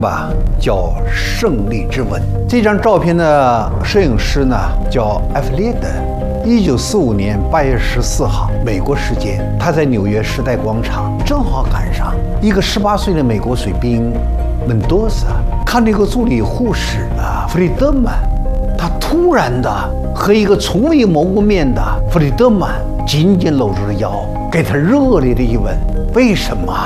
吧，叫《胜利之吻》。这张照片的摄影师呢叫艾弗列德。1945年8月14号，美国时间，他在纽约时代广场，正好赶上一个18岁的美国水兵门多萨看那个助理护士弗里德曼，他突然的和一个从未谋过面的弗里德曼紧紧搂住了腰，给他热烈的一吻。为什么？